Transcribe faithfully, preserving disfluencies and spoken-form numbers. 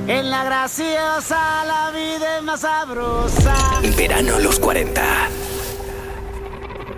En la graciosa la vida es más sabrosa. Verano los cuarenta.